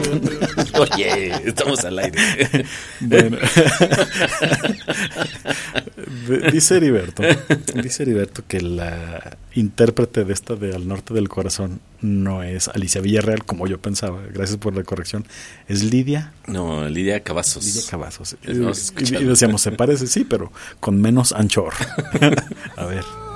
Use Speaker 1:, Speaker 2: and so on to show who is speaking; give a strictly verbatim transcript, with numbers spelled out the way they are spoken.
Speaker 1: Oye, estamos al aire.
Speaker 2: Bueno. dice Heriberto, dice Heriberto que la intérprete de esta de Al Norte del Corazón no es Alicia Villarreal, como yo pensaba. Gracias por la corrección. Es Lidia.
Speaker 1: No, Lidia Cavazos.
Speaker 2: Lidia Cavazos.
Speaker 1: Y,
Speaker 2: y decíamos, se parece, sí, pero con menos anchor. A ver.